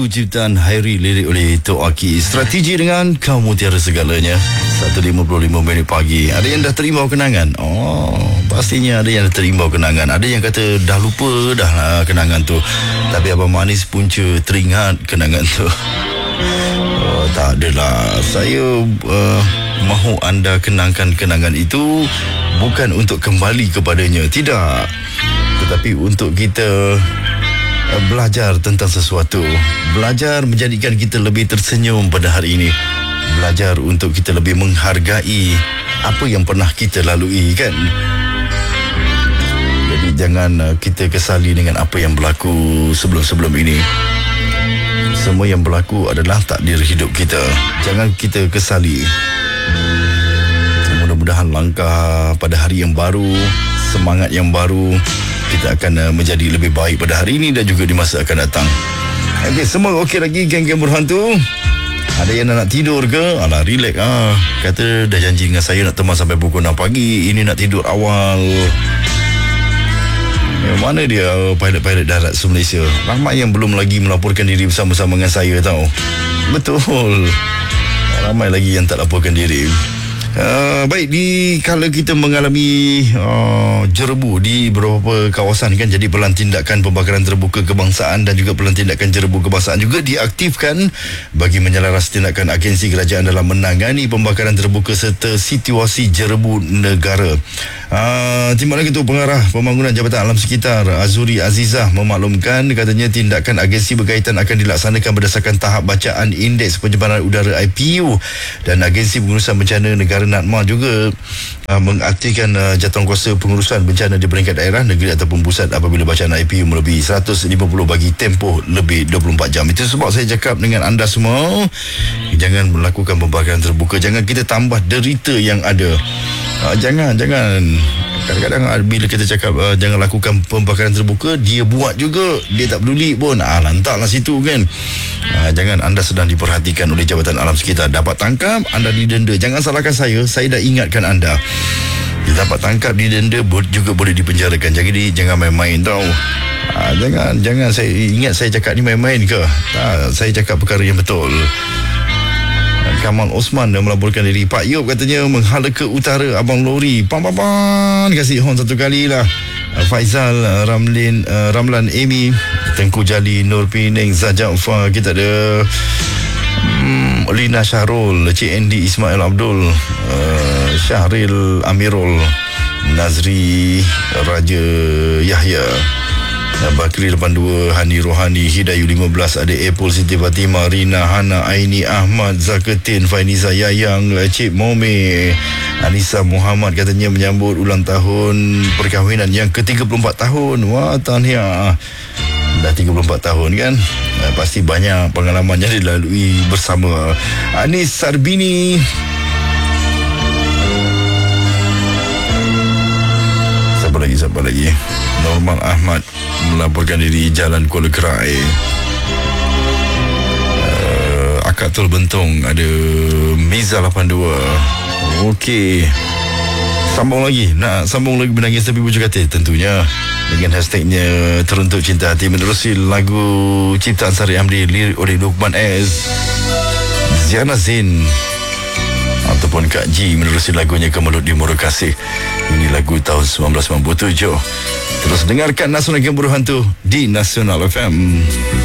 lagu ciptaan Hairi, lirik oleh Tok Aki. Strategi dengan kau mutiara segalanya. 1.55 minit pagi. Ada yang dah terimbau kenangan? Oh, pastinya ada yang dah terimbau kenangan. Ada yang kata dah lupa dah kenangan tu. Tapi Abang Manis punca teringat kenangan tu. Oh, tak adalah. Saya mahu anda kenangkan kenangan itu bukan untuk kembali kepadanya. Tidak. Tetapi untuk kita belajar tentang sesuatu, belajar menjadikan kita lebih tersenyum pada hari ini, belajar untuk kita lebih menghargai apa yang pernah kita lalui, kan? Jadi jangan kita kesali dengan apa yang berlaku sebelum-sebelum ini. Semua yang berlaku adalah takdir hidup kita. Jangan kita kesali. Mudah-mudahan langkah pada hari yang baru, semangat yang baru, kita akan menjadi lebih baik pada hari ini dan juga di masa akan datang. Okey, semua okey lagi geng-geng berhantu? Ada yang nak tidur ke? Alah, relax kata dah janji dengan saya nak teman sampai pukul 6 pagi. Ini nak tidur awal. Mana dia pilot-pilot darat Malaysia? Ramai yang belum lagi melaporkan diri bersama-sama dengan saya, tahu. Betul. Ramai lagi yang tak laporkan diri. Baik, kalau kita mengalami jerebu di beberapa kawasan, kan, jadi pelan tindakan pembakaran terbuka kebangsaan dan juga pelan tindakan jerebu kebangsaan juga diaktifkan bagi menyelaras tindakan agensi kerajaan dalam menangani pembakaran terbuka serta situasi jerebu negara. Timbalan Ketua Pengarah Pembangunan Jabatan Alam Sekitar Azuri Azizah memaklumkan, katanya tindakan agensi berkaitan akan dilaksanakan berdasarkan tahap bacaan Indeks Pencemaran Udara IPU, dan agensi pengurusan bencana negara NADMA juga mengaktifkan jawatankuasa pengurusan bencana di peringkat daerah, negeri ataupun pusat apabila bacaan IPU melebihi 150 bagi tempoh lebih 24 jam. Itu sebab saya cakap dengan anda semua, jangan melakukan pembakaran terbuka. Jangan kita tambah derita yang ada. Jangan. Kadang-kadang bila kita cakap jangan lakukan pembakaran terbuka, dia buat juga, dia tak peduli pun. Lantaklah situ, kan. Jangan. Anda sedang diperhatikan oleh Jabatan Alam Sekitar. Dapat tangkap, anda didenda. Jangan salahkan saya dah ingatkan anda. Dia dapat tangkap, didenda, juga boleh dipenjarakan. Jadi jangan main-main, tau. Jangan. Saya ingat saya cakap ni main-main ke? Saya cakap perkara yang betul. Kamal Osman dah melaporkan diri. Pak Yop katanya menghala ke utara abang lori. Pam kasih horn satu kali lah. Faizal, Ramlan Amy, Tengku Jali, Nur Pining, Zajafar. Kita ada Lina Syahrul, Cik Andy Ismail Abdul, Syahril Amirul, Nazri Raja Yahya, Bakri 82, Hani Rohani, Hidayu 15, ada Apple Siti Fatimah, Rina, Hana, Aini, Ahmad, Zaketin, Fainiza Yayang, Cik Mome, Anissa Muhammad katanya menyambut ulang tahun perkahwinan yang ke-34 tahun. Wah, tahniah. Dah 34 tahun, kan. Pasti banyak pengalaman yang dilalui bersama. Anis Sarbini, Siapa lagi? Norman Ahmad melaporkan diri Jalan Kuala Kerai. Akatul Bentong, ada Miza 82. Okey, sambung lagi. Nak sambung lagi Menangis Tepi Bujur Katil, tentunya dengan hashtagnya Teruntuk Cinta Hati, menerusi lagu ciptaan Sari Hamdi, lirik oleh Luqman S, Ziana Zain ataupun Kak Ji, menerusi lagunya Kemelut di Murah Kasih. Ini lagu tahun 1997. Terus dengarkan Nasional Game Berhantu di Nasional FM.